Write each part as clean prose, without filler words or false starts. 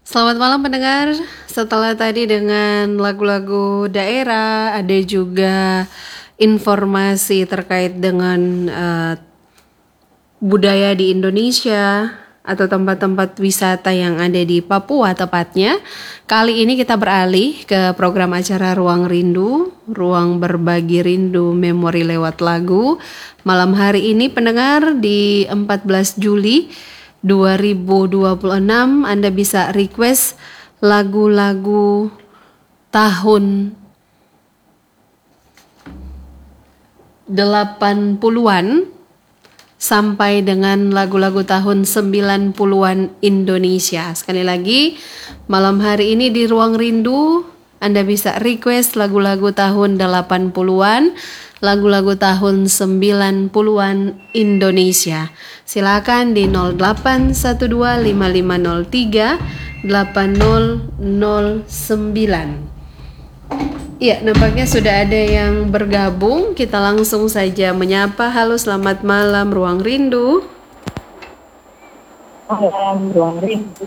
Selamat malam pendengar. Setelah tadi dengan lagu-lagu daerah, ada juga informasi terkait dengan budaya di Indonesia atau tempat-tempat wisata yang ada di Papua tepatnya. Kali ini kita beralih ke program acara Ruang Rindu, ruang berbagi rindu memori lewat lagu. Malam hari ini pendengar di 14 Juli 2026 Anda bisa request lagu-lagu tahun 80-an sampai dengan lagu-lagu tahun 90-an Indonesia. Sekali lagi, malam hari ini di Ruang Rindu Anda bisa request lagu-lagu tahun 80-an, lagu-lagu tahun 90-an Indonesia. Silakan di 081255038009. Iya, nampaknya sudah ada yang bergabung. Kita langsung saja menyapa. Halo, selamat malam Ruang Rindu. Malam, Ruang Rindu.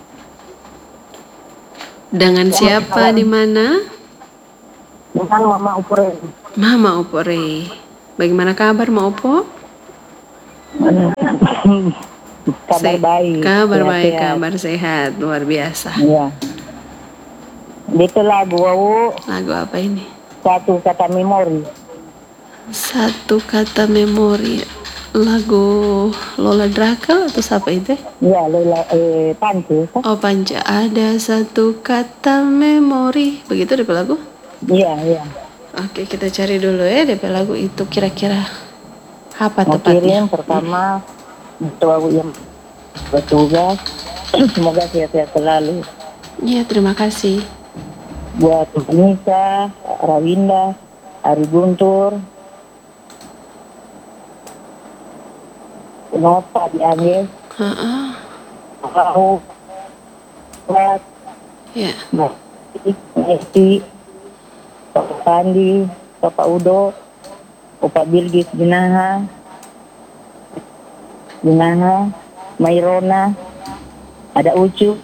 Dengan siapa di mana? Dengan Mama Opore. Mama Opore. Bagaimana kabar Ma Opo? Kabar baik. Kabar sehat, baik, sehat. kabar sehat, luar biasa. Iya. Itu lagu Lagu apa ini? Satu Kata Memori. Satu Kata Memori. Lagu Lola Drakel atau siapa itu? Iya, Lola Panci. Oh, Panca. Ada satu kata memori. Begitu DP lagu? Iya, iya. Oke, kita cari dulu ya DP lagu itu kira-kira apa Mau tepatnya. kirim pertama untuk lagu yang bertugas. Semoga sehat-sehat selalu. Iya, terima kasih. Buat Nisa, Rawinda, Ari Guntur, Nota diambil, Heeh. Aku, Kuat, Ya. Esti, Bapak Pandi, Bapak Udo, Bapak Bilgis Ginaha, Mairona, ada Ucu.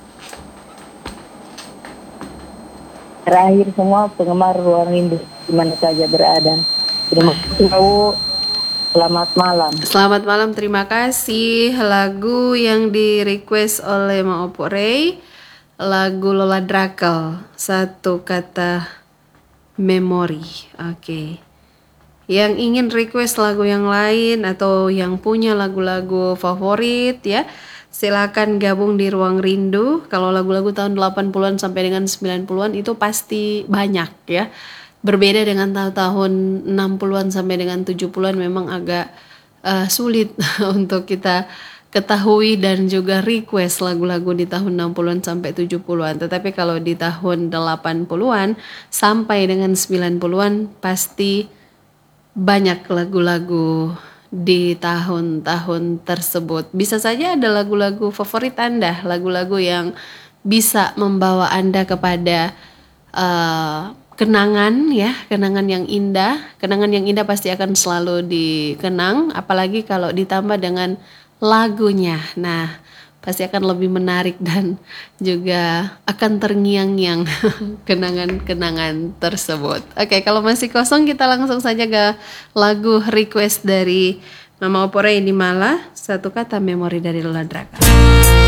Terakhir semua penggemar Ruang Rindu di mana saja berada. Terima kasih Bu. Selamat malam. Selamat malam, terima kasih. Lagu yang di request oleh Ma Opore, lagu Lola Drakel, Satu Kata Memori. Oke. Yang ingin request lagu yang lain atau yang punya lagu-lagu favorit ya, silakan gabung di Ruang Rindu. Kalau lagu-lagu tahun 80-an sampai dengan 90-an itu pasti banyak ya. Berbeda dengan tahun 60-an sampai dengan 70-an memang agak sulit untuk kita ketahui dan juga request lagu-lagu di tahun 60-an sampai 70-an. Tetapi kalau di tahun 80-an sampai dengan 90-an pasti banyak lagu-lagu di tahun-tahun tersebut. Bisa saja ada lagu-lagu favorit Anda, lagu-lagu yang bisa membawa Anda kepada kenangan ya, kenangan yang indah. Kenangan yang indah pasti akan selalu dikenang, apalagi kalau ditambah dengan lagunya. Nah, pasti akan lebih menarik dan juga akan terngiang-ngiang kenangan-kenangan tersebut. Oke, kalau masih kosong kita langsung saja ke lagu request dari Mama Opore Indimala, Satu Kata Memori dari Lola Drakel.